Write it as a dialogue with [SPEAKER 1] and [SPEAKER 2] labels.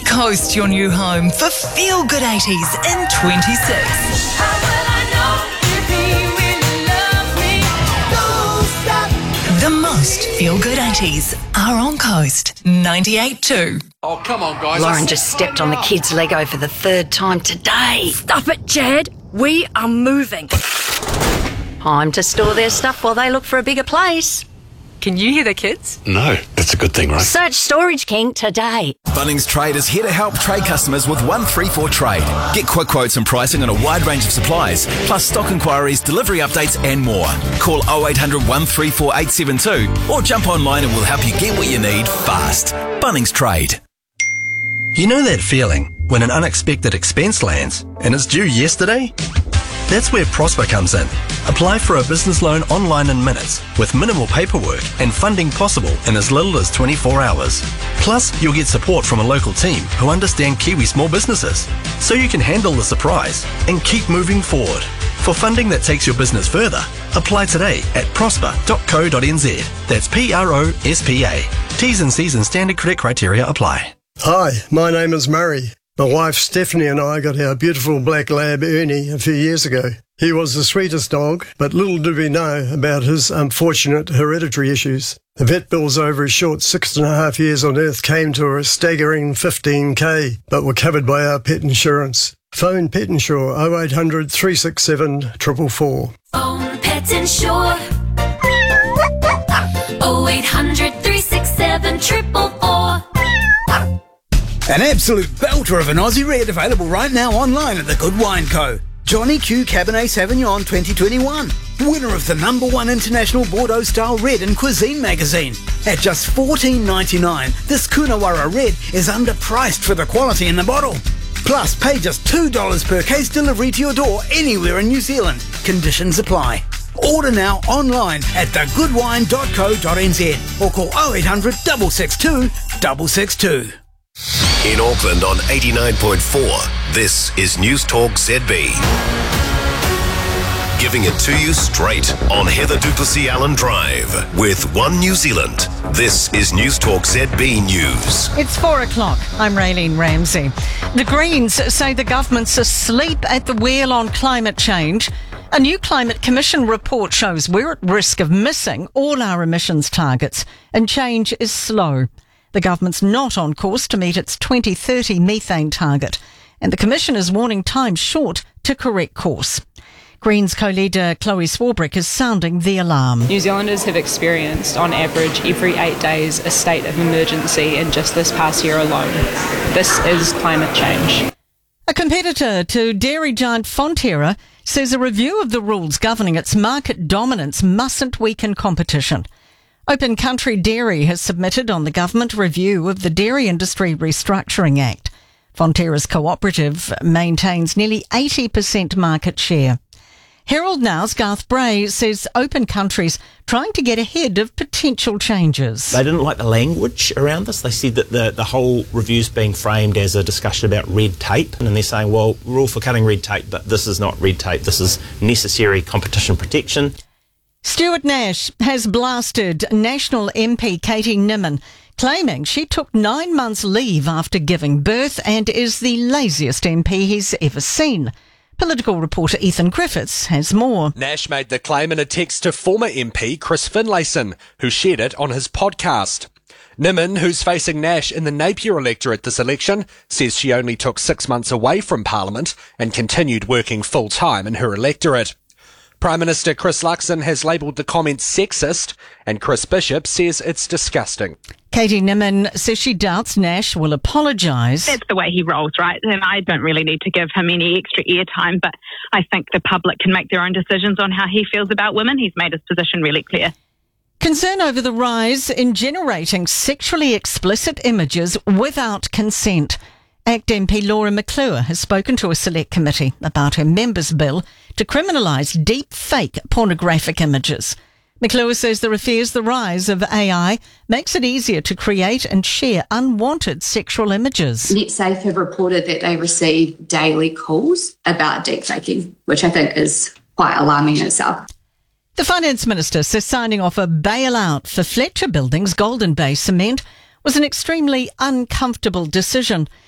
[SPEAKER 1] Coast your new home for Feel Good 80s in 26. The most Feel Good 80s are on Coast 98.2.
[SPEAKER 2] Oh, come on, guys.
[SPEAKER 3] Lauren just stepped on the kids' Lego for the third time today.
[SPEAKER 4] Stop it, Chad. We are moving.
[SPEAKER 3] Time to store their stuff while they look for a bigger place.
[SPEAKER 4] Can you hear the kids?
[SPEAKER 5] No, that's a good thing, right?
[SPEAKER 3] Search Storage King today.
[SPEAKER 6] Bunnings Trade is here to help trade customers with 134 Trade. Get quick quotes and pricing on a wide range of supplies, plus stock inquiries, delivery updates and more. Call 0800 134 872 or jump online and we'll help you get what you need fast. Bunnings Trade.
[SPEAKER 7] You know that feeling when an unexpected expense lands and it's due yesterday? That's where Prosper comes in. Apply for a business loan online in minutes with minimal paperwork and funding possible in as little as 24 hours. Plus, you'll get support from a local team who understand Kiwi small businesses, so you can handle the surprise and keep moving forward. For funding that takes your business further, apply today at prosper.co.nz. That's PROSPA. T's and C's and standard credit criteria apply.
[SPEAKER 8] Hi, my name is Murray. My wife Stephanie and I got our beautiful black lab Ernie a few years ago. He was the sweetest dog, but little did we know about his unfortunate hereditary issues. The vet bills over his short 6.5 years on Earth came to a staggering 15k, but were covered by our pet insurance. Phone Pet Insure 0800 367 444.
[SPEAKER 9] Phone Pet Insure 0800 367 444.
[SPEAKER 10] An absolute belter of an Aussie Red available right now online at the Good Wine Co. Johnny Q Cabernet Sauvignon 2021. Winner of the #1 International Bordeaux-style red in Cuisine magazine. At just $14.99, this Coonawarra Red is underpriced for the quality in the bottle. Plus, pay just $2 per case delivery to your door anywhere in New Zealand. Conditions apply. Order now online at thegoodwine.co.nz or call 0800 662 662.
[SPEAKER 11] In Auckland on 89.4, this is News Talk ZB. Giving it to you straight on Heather Duplessis Allen Drive with One New Zealand. This is News Talk ZB News.
[SPEAKER 12] It's 4 o'clock. I'm Raylene Ramsey. The Greens say the government's asleep at the wheel on climate change. A new Climate Commission report shows we're at risk of missing all our emissions targets, and change is slow. The government's not on course to meet its 2030 methane target, and the Commission is warning time's short to correct course. Greens co-leader Chloe Swarbrick is sounding the alarm.
[SPEAKER 13] New Zealanders have experienced, on average, every 8 days a state of emergency in just this past year alone. This is climate change.
[SPEAKER 12] A competitor to dairy giant Fonterra says a review of the rules governing its market dominance mustn't weaken competition. Open Country Dairy has submitted on the government review of the Dairy Industry Restructuring Act. Fonterra's cooperative maintains nearly 80% market share. Herald Now's Garth Bray says Open Country's trying to get ahead of potential changes.
[SPEAKER 14] They didn't like the language around this. They said that the whole review's being framed as a discussion about red tape, and they're saying, well, we're all for cutting red tape, but this is not red tape. This is necessary competition protection.
[SPEAKER 12] Stuart Nash has blasted National MP Katie Nimmin, claiming she took 9 months leave after giving birth and is the laziest MP he's ever seen. Political reporter Ethan Griffiths has more.
[SPEAKER 15] Nash made the claim in a text to former MP Chris Finlayson, who shared it on his podcast. Nimmin, who's facing Nash in the Napier electorate this election, says she only took 6 months away from Parliament and continued working full-time in her electorate. Prime Minister Chris Luxon has labelled the comment sexist, and Chris Bishop says it's disgusting.
[SPEAKER 12] Katie Nimmin says she doubts Nash will apologise.
[SPEAKER 16] That's the way he rolls, right? And I don't really need to give him any extra airtime, but I think the public can make their own decisions on how he feels about women. He's made his position really clear.
[SPEAKER 12] Concern over the rise in generating sexually explicit images without consent. ACT MP Laura McClure has spoken to a select committee about her members' bill to criminalise deep fake pornographic images. McClure says there are fears the rise of AI makes it easier to create and share unwanted sexual images.
[SPEAKER 17] NetSafe have reported that they receive daily calls about deepfaking, which I think is quite alarming in itself.
[SPEAKER 12] The Finance Minister says signing off a bailout for Fletcher Building's Golden Bay Cement was an extremely uncomfortable decision.